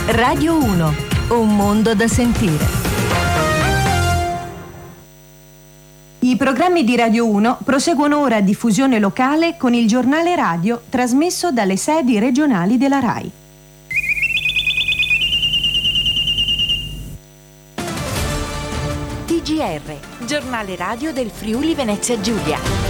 Radio 1, un mondo da sentire. I programmi di Radio 1 proseguono ora a diffusione locale con il giornale radio trasmesso dalle sedi regionali della RAI. TGR, giornale radio del Friuli Venezia Giulia.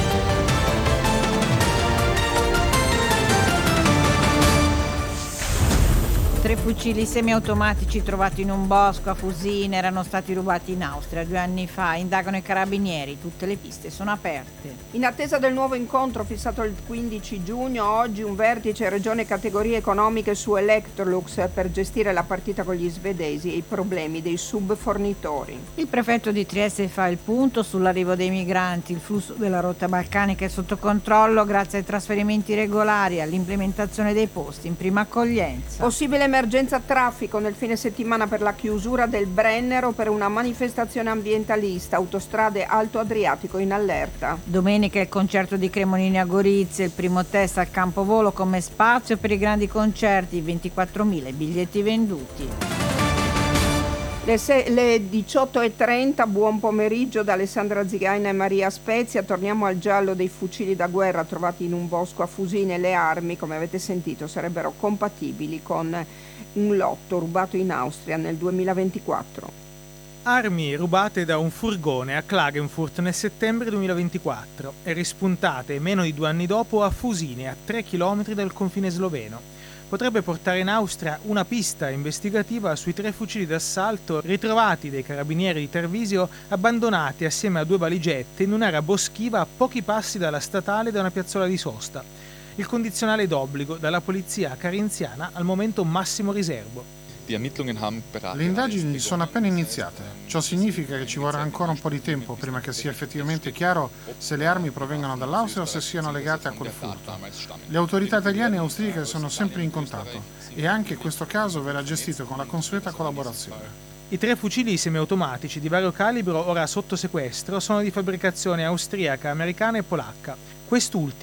Tre fucili semiautomatici trovati in un bosco a Fusine erano stati rubati in Austria 2 anni fa. Indagano i carabinieri, tutte le piste sono aperte. In attesa del nuovo incontro fissato il 15 giugno, oggi un vertice regione categorie economiche su Electrolux per gestire la partita con gli svedesi e i problemi dei subfornitori. Il prefetto di Trieste fa il punto sull'arrivo dei migranti. Il flusso della rotta balcanica è sotto controllo grazie ai trasferimenti regolari e all'implementazione dei posti in prima accoglienza. Possibile emergenza traffico nel fine settimana per la chiusura del Brennero per una manifestazione ambientalista. Autostrade Alto Adriatico in allerta. Domenica il concerto di Cremonini a Gorizia, il primo test al Campovolo come spazio per i grandi concerti, 24.000 biglietti venduti. Le 18.30, buon pomeriggio da Alessandra Zigaina e Maria Spezia. Torniamo al giallo dei fucili da guerra trovati in un bosco a Fusine. Le armi, come avete sentito, sarebbero compatibili con un lotto rubato in Austria nel 2024. Armi rubate da un furgone a Klagenfurt nel settembre 2024 e rispuntate meno di 2 anni dopo a Fusine, a 3 chilometri dal confine sloveno. Potrebbe portare in Austria una pista investigativa sui 3 fucili d'assalto ritrovati dai carabinieri di Tarvisio, abbandonati assieme a 2 valigette in un'area boschiva a pochi passi dalla statale da una piazzola di sosta. Il condizionale d'obbligo dalla polizia carinziana al momento massimo riservo. Le indagini sono appena iniziate. Ciò significa che ci vorrà ancora un po' di tempo prima che sia effettivamente chiaro se le armi provengono dall'Austria o se siano legate a quel furto. Le autorità italiane e austriache sono sempre in contatto e anche questo caso verrà gestito con la consueta collaborazione. I 3 fucili semiautomatici di vario calibro ora sotto sequestro sono di fabbricazione austriaca, americana e polacca. Quest'ultima